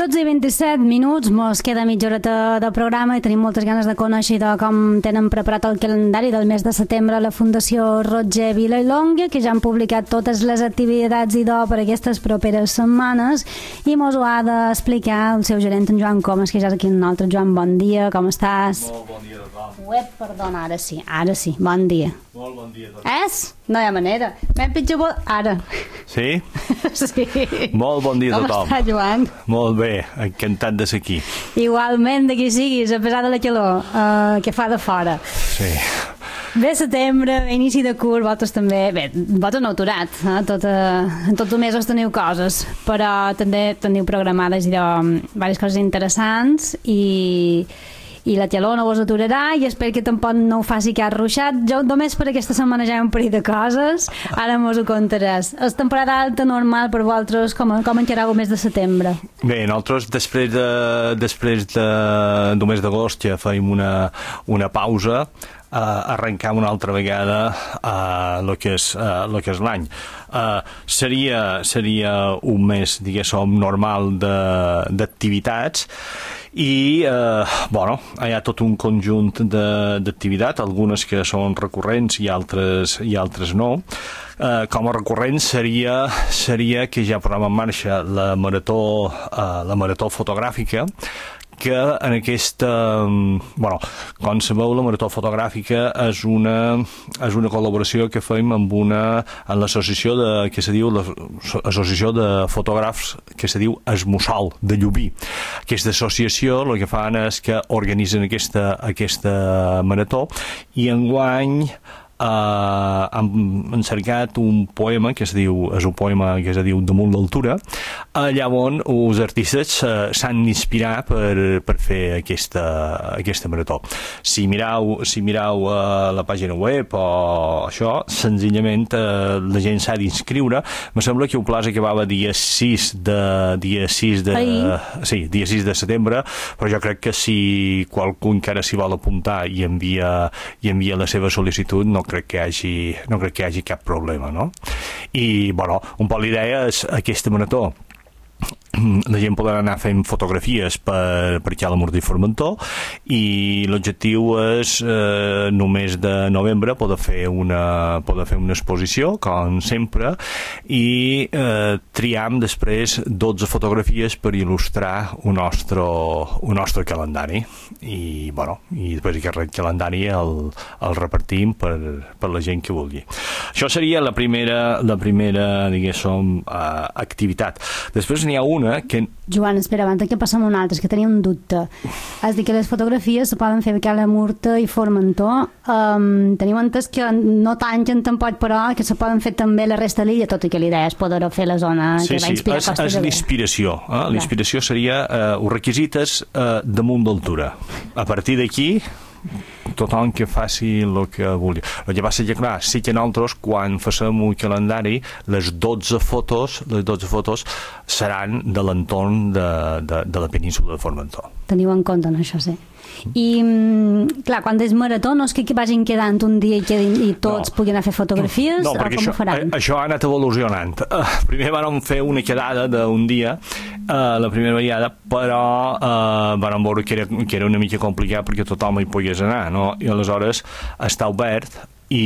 12:27, mos queda mitja horeta de programa i tenim moltes ganes de conèixer com tenen preparat el calendari del mes de setembre a la Fundació Roger Vilallonga, que ja han publicat totes les activitats i per aquestes properes setmanes, i mos ho ha d'explicar el seu gerent, en Joan Comas, que ja és aquí amb nosaltres. Joan, bon dia, com estàs? Molt bon dia, tothom. Perdona, ara sí, bon dia. Molt bon dia, tothom. És? No hi ha manera. M'hem pitjor ara. Sí? Sí. Molt bon dia, tothom. Com està, Joan? Molt bé, encantat de ser aquí. Igualment, de qui siguis, a pesar de la calor que fa de fora. Sí. Bé, setembre, inici de curs, vosaltres també... Bé, vosaltres no heu aturat, en tots els mesos teniu coses, però també teniu programades diverses coses interessants i la calor no vos aturarà i espero que tampoc no ho faci cap ruixat. Jo només per aquesta setmana ja he un parell de coses, ara mos ho contaràs. És temporada alta normal per vosaltres, com encareu el mes de setembre? Bé, nosaltres després del mes d'agost ja feim una pausa, arrencar una altra vegada el que és l'any. Seria un mes, diguéssim, normal d'activitats i, hi ha tot un conjunt d'activitats, algunes que són recurrents i altres no. Com a recurrent seria que ja posem en marxa la marató fotogràfica, que en aquesta... com sabeu, la marató fotogràfica és una col·laboració que fem amb l'associació que se diu l'Associació de Fotògrafs que se diu Esmussol, de Llubí. Aquesta associació el que fan és que organitzen aquesta marató i enguany han cercat un poema és un poema que es diu Damunt l'altura, allà on els artistes s'han d'inspirar per fer aquesta marató. Si mireu la pàgina web o això, senzillament la gent s'ha d'inscriure. Me sembla que el pla acabava dia 6 de setembre, però jo crec que si qualcú encara s'hi vol apuntar i envia la seva sol·licitud, no crec que hi hagi cap problema, no? I, un poc l'idea és aquesta marató. La gent podrà anar fent fotografies per aquí a la Murta i Formentor i l'objectiu és només de novembre poder fer una exposició, com sempre, i triam després 12 fotografies per il·lustrar un nostre calendari i després aquest calendari el repartim per la gent que vulgui. Això seria la primera diguéssim, activitat. Després n'hi ha una que... Joan, espera, abans que passem a un altre, és que tenia un dubte. Has dit que les fotografies se poden fer a la Murta i Formentor. Teniu entès que no tanquen tampoc, però que se poden fer també la resta de l'illa, tot i que l'idea és poder fer la zona que va inspirar Costa és l'inspiració. L'inspiració seria els requisites damunt d'altura. A partir d'aquí tothom que faci el que vulgui. El que passa és que, clar, sí que nosaltres, quan facem un calendari, les 12 fotos seran de l'entorn de la península de Formentor. Teniu en compte en això, sí. I, clar, quan és marató no és que vagin quedant un dia i tots puguin anar a fer fotografies, no, o com ho faran? Això ha anat evolucionant. Primer vam fer una quedada d'un dia, la primera vegada, però vam veure que era una mica complicat perquè tothom hi pogués anar, no? I aleshores està obert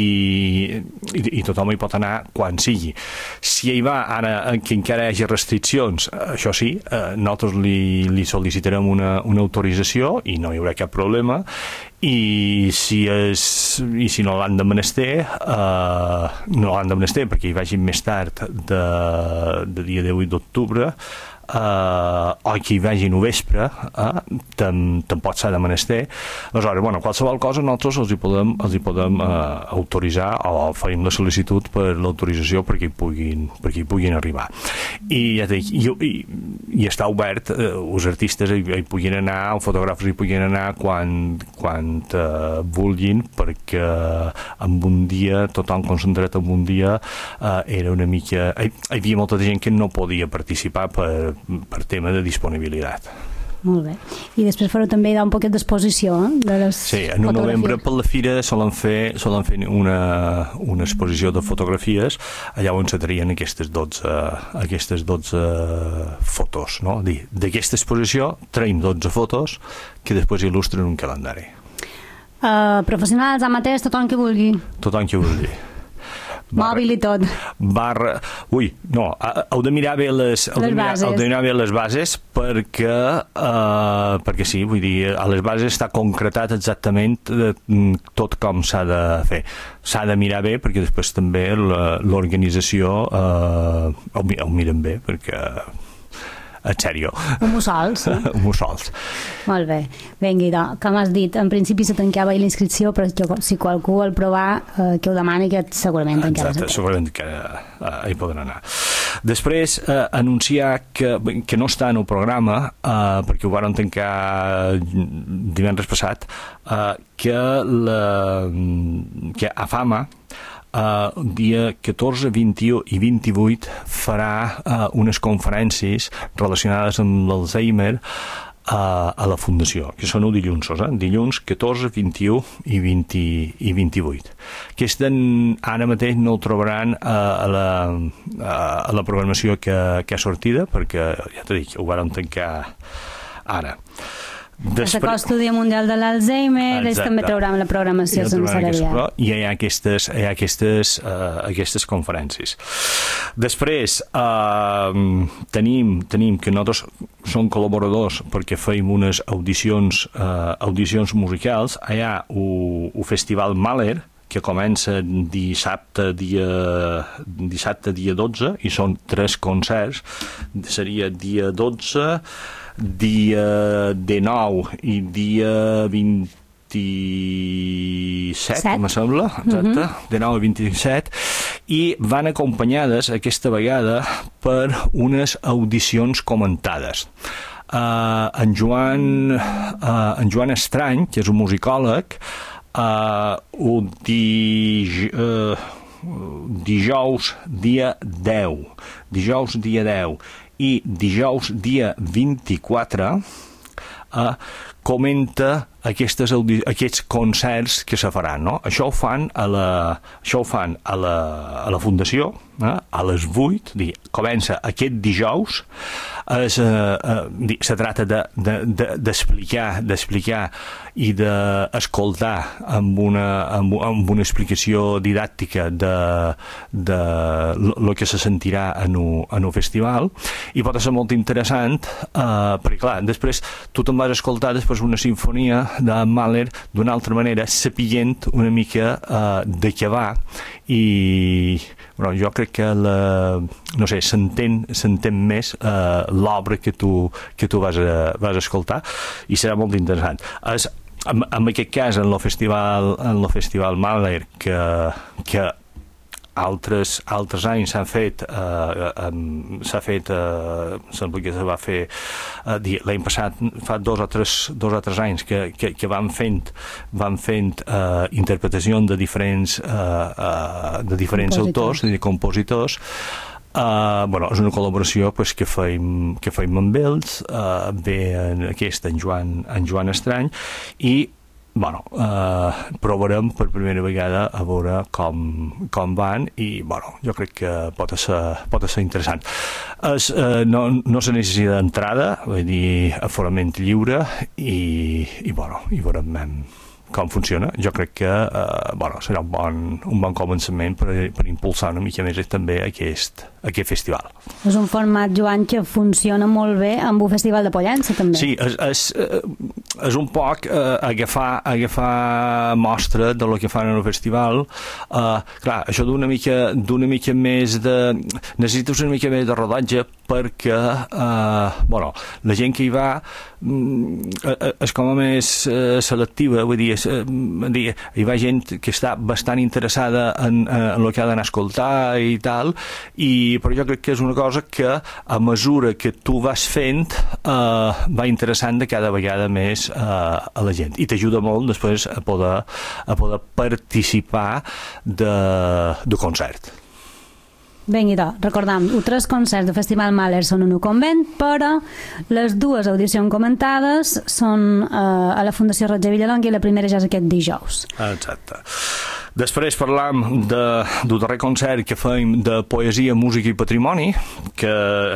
i tothom hi pot anar quan sigui. Si hi va ara que encara hi hagi restriccions, això sí, nosaltres li sol·licitarem una autorització i no hi haurà cap problema, i si no l'han de menester, no l'han de menester perquè hi vagin més tard de dia 18 d'octubre, o que hi vagin a vespre, tampoc s'ha de menester. Aleshores, qualsevol cosa nosaltres els hi podem autoritzar o farem la sol·licitud per l'autorització perquè hi puguin arribar. I ja dic, i està obert, els artistes hi puguin anar, els fotògrafs hi puguin anar quan vulguin, perquè en un dia, tothom concentrat en un dia, era una mica... Hi havia molta gent que no podia participar per tema de disponibilitat. Molt bé. I després fareu també un poquet d'exposició, de les Sí, en novembre per la fira solen fer una exposició de fotografies allà on se traien aquestes 12 fotos, no? D'aquesta exposició traiem 12 fotos que després il·lustren un calendari. Professionals, amateurs, tothom que vulgui. Tothom que vulgui. Mòbil i tot. Heu de mirar bé les bases perquè sí, vull dir, a les bases està concretat exactament tot com s'ha de fer. S'ha de mirar bé perquè després també l'organització ho miren bé, perquè en sèrio. Un mussols. Un mussols. Molt bé. Vinga, com has dit, en principi se tancava la inscripció, però si qualcú vol provar, que ho demani, que segurament encara Exacte, segurament que hi poden anar. Després, anunciar que no està en el programa, perquè ho varen tancar divendres passat, que a Fama dia 14, 21 i 28 farà unes conferències relacionades amb l'Alzheimer a la Fundació, que són dilluns, dilluns 14, 21 i 28. Aquesta ara mateix no ho trobaran a la programació que ha sortida, perquè, ja t'he dit, ho varen tancar ara. S'acosta el Dia Mundial de l'Alzheimer, ells també trauran la programació sense aviat. I hi ha aquestes conferències. Després tenim que nosaltres som col·laboradors perquè feim unes audicions musicals. Hi ha el Festival Mahler, que comença dissabte dia 12, i són 3 concerts. Seria dia 12, dia 19 i dia 27, me sembla, exacte, 19 i 27, i van acompanyades aquesta vegada per unes audicions comentades. En Joan Estrany, que és un musicòleg, dijous dia 10 i dijous dia 24 comenta aquests concerts que se faran, no? Això ho fan a la Fundació, a les 8, comença aquest dijous. Se trata d'explicar i d'escoltar amb una explicació didàctica de lo que se sentirà en el festival, i pot ser molt interessant perquè, clar, després tu te'n vas escoltar després una sinfonia de Mahler d'una altra manera, sapient una mica de què va, i jo crec que s'entén més l'obra que tu vas escoltar, i serà molt interessant. En aquest cas, en el Festival Mahler, que altres anys s'ha fet l'any passat, fa dos o tres anys que van fent interpretacions de diferents autors, de compositors. És una col·laboració que feim amb ells, ve en Joan Estrany, i provarem per primera vegada a veure com van, i jo crec que pot ser interessant. No se necessita d'entrada, vull dir, aforament lliure, i veurem com funciona. Jo crec que serà un bon començament per impulsar una mica més també aquest festival. És un format, Joan, que funciona molt bé amb un festival de Pollença, també. Sí, és un poc agafar mostra de lo que fan en el festival. Clar, això d'una mica més de... Necessites una mica més de rodatge perquè la gent que hi va és com a més selectiva, vull dir, hi va gent que està bastant interessada en el que ha d'anar a escoltar i tal, però jo crec que és una cosa que a mesura que tu vas fent va interessant de cada vegada més a la gent, i t'ajuda molt després a poder participar de concert. Vinga, recordem, els 3 concerts del Festival Mahler són en un convent, però les 2 audicions comentades són a la Fundació Roger Villalonga i la primera ja és aquest dijous. Exacte. Després parlam del darrer concert que fem de poesia, música i patrimoni, que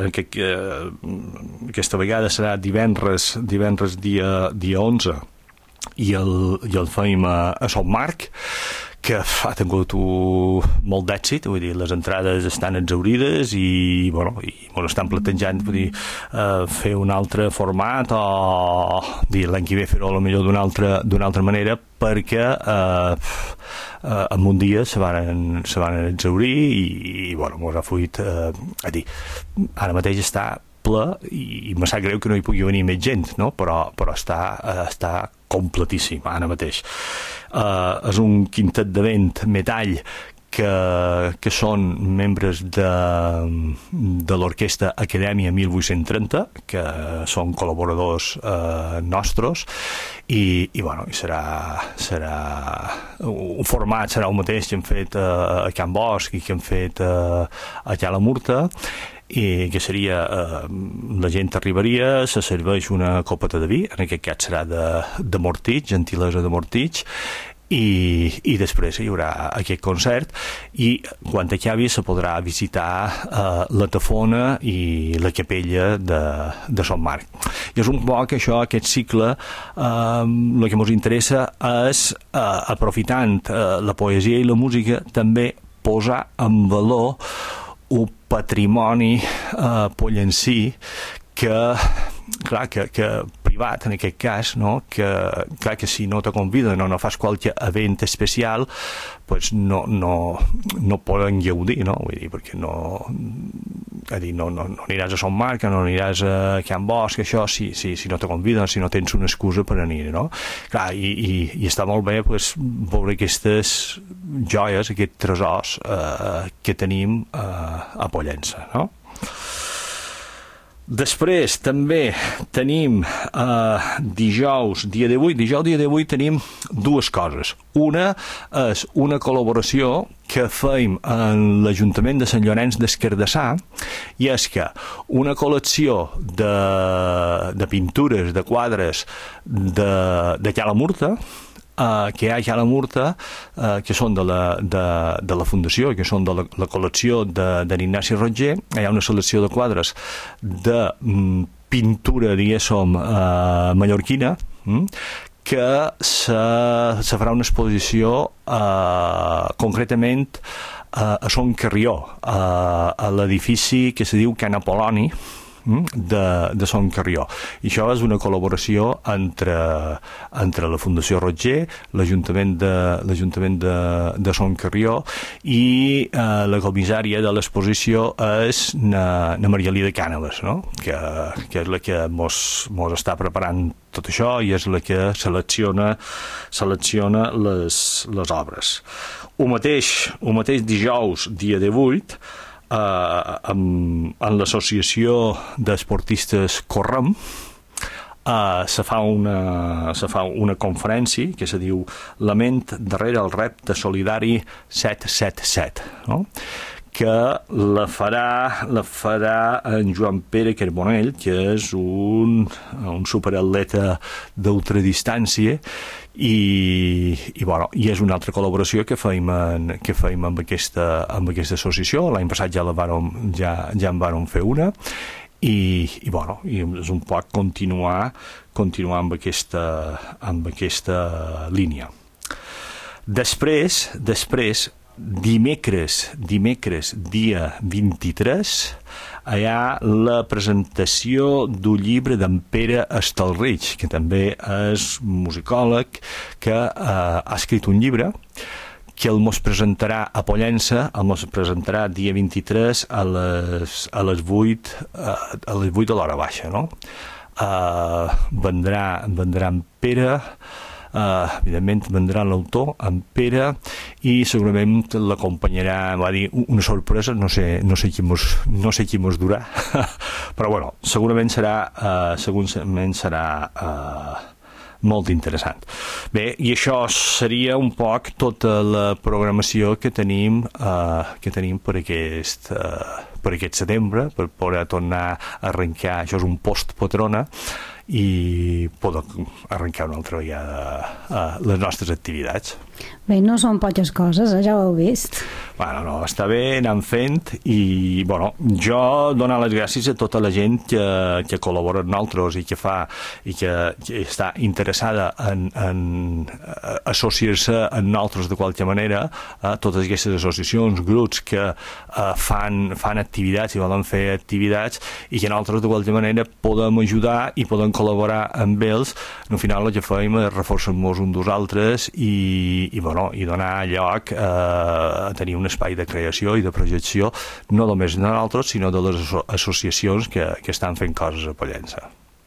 aquesta vegada serà divendres dia 11, i el fem a Sant Marc, que ha tingut molt d'èxit, vull dir, les entrades estan exaurides i ens estan plantejant fer un altre format o l'any que ve fer-ho potser d'una altra manera, perquè en un dia se van exaurir i ens ha fuit a dir, ara mateix està ple i me sap greu que no hi pugui venir més gent, no? Però està completíssim ara mateix. És un quintet de vent metall que són membres de l'orquestra Acadèmia 1830, que són col·laboradors nostres, i serà un format, serà el mateix que hem fet a Can Bosch i que hem fet a Cala Murta, i que seria la gent arribaria, se serveix una copeta de vi, en aquest cas serà de Mortitx, gentilesa de Mortitx, i després hi haurà aquest concert i quan acabi se podrà visitar la Tafona i la capella de Sant Marc. I és un poc això, aquest cicle, el que ens interessa és, aprofitant la poesia i la música, també posar en valor un patrimoni pollencí que privat, en aquest cas, no? Que si no te conviden o no fas qualque event especial, pues no poden gaudir, no? Vull dir, perquè no aniràs a Sant Marc, no aniràs a Can Bosch, això, si no te conviden, si no tens una excusa per anar, no? Clar, i està molt bé veure aquestes joies, aquests tresors que tenim a Pollença, no? Després també tenim dijous dia 18 tenim 2 coses. Una és una col·laboració que fem en l'Ajuntament de Sant Llorenç des Cardassar, i és que una col·lecció de pintures, de quadres de Cala Murta, que hi ha a Cala Murta, que són de la Fundació, que són de la col·lecció d'Ignasi Roger. Hi ha una selecció de quadres de pintura, diguéssim, mallorquina, que se farà una exposició concretament a Son Carrió, a l'edifici que se diu Can Apol·loni, de Son Carrió. I això és una col·laboració entre la Fundació Roger, l'Ajuntament de Son Carrió, i la comissària de l'exposició és na Maria Lida Cànoves, no? que és la que mos està preparant tot això i és la que selecciona les obres. El mateix dijous, dia 18, en l'associació d'esportistes Correm se fa una conferència que se diu La ment darrere el repte solidari 777, no? Que la farà en Joan Pere Carbonell, que és un superatleta d'ultradistància, i és una altra col·laboració que fem amb aquesta associació. L'any passat ja en vàrem fer una, i és un poc continuar amb aquesta línia. Després dimecres dia 23 hi ha la presentació d'un llibre d'en Pere Estalrich, que també és musicòleg, que ha escrit un llibre que el mos presentarà a Pollença, el mos presentarà dia 23 a les 8 de l'hora baixa, no? Vendrà en Pere, evidentment vendrà l'autor, en Pere, i segurament l'acompanyarà, va dir, una sorpresa, no sé qui mos durà, però segurament serà molt interessant. Bé, i això seria un poc tota la programació que tenim per aquest setembre, per poder tornar a arrencar. Això és un post-patrona i poder arrencar una altra vegada les nostres activitats. Bé, no són poques coses, ja ho heu vist. Bueno, no, està bé, anem fent i, bueno, jo donar les gràcies a tota la gent que col·labora amb nosaltres i que està interessada en associar-se amb nosaltres de qualque manera, totes aquestes associacions, grups que fan activitats i volen fer activitats i que nosaltres de qualque manera podem ajudar i podem col·laborar amb ells. Al final el que fem és reforçar-nos uns dels altres i donar lloc a tenir un espai de creació i de projecció no només de nosaltres, sinó de les associacions que estan fent coses a Pollença.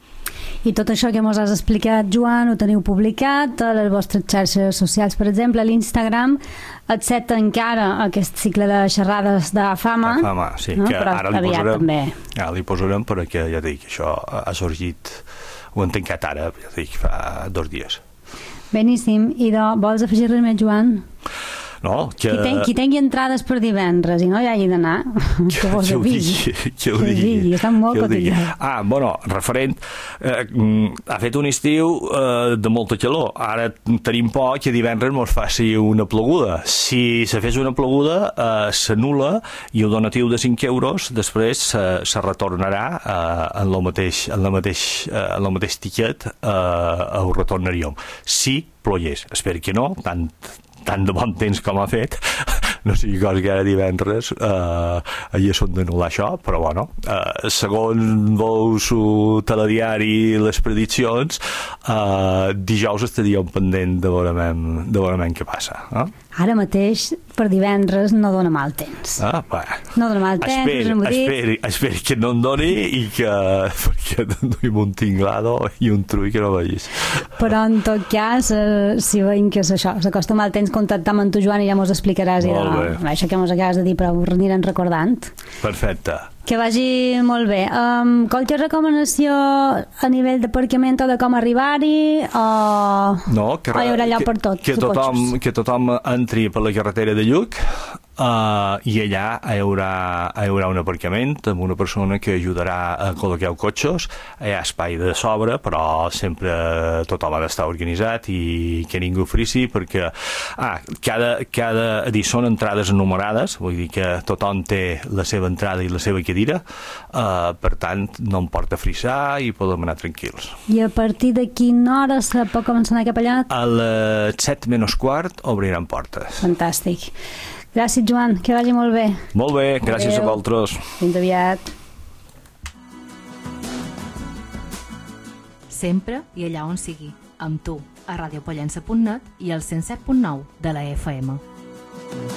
I tot això que ens has explicat, Joan, ho teniu publicat a les vostres xarxes socials, per exemple, a l'Instagram, excepte encara aquest cicle de xerrades de fama. De fama, sí, no? que Però ara li posarem perquè, ja dic, això ha sorgit, ho hem tancat ara, ja dic, fa 2 dies. Beníssim. I vols afegir res més, Joan? No, que... Qui tingui entrades per divendres i no hi hagi d'anar, que vos avisi. Que ho digui. Està molt cotitzat. Bueno, referent, ha fet un estiu de molta calor. Ara tenim por que divendres mos faci una ploguda. Si se fes una ploguda, s'anul·la i el donatiu de 5 euros després se retornarà en el mateix tiquet, ho retornaríem. Si plogués. Espero que no, tant de bon temps com ha fet, no sigui cosa que ara divendres allà són d'anul·lar això, però bueno, segons veus el telediari i les prediccions, dijous estaríem pendent de veure què passa. Ara mateix, per divendres, no dona mal temps. No dona mal temps, esperi que no en doni i que perquè no duim un tinglado i un trull que no vegis. Però en tot cas, si veiem que és això, s'acosta mal temps, contactam amb tu, Joan, i ja mos explicaràs això que mos acabes de dir, però ho anirem recordant. Perfecte. Que vagi molt bé. Qualque recomanació a nivell d'aparcament o de com arribar-hi o hi haurà lloc per tot? Que tothom entri per la carretera de Lluc i allà hi haurà un aparcament amb una persona que ajudarà a col·locar cotxes. Hi ha espai de sobre, però sempre tothom ha d'estar organitzat i que ningú frissi, perquè són entrades enumerades, vull dir que tothom té la seva entrada i la seva cadira, per tant no em porta a frissar i podem anar tranquils. I a partir de quina hora se pot començar a anar cap allà? A les 7 menys quart obriran portes. Fantàstic. Gràcies, Joan, que vagi molt bé. Molt bé, gràcies a vosaltres. Fins aviat. Sempre i allà on sigui, amb tu, a radiopollença.net i al 107.9 de la FM.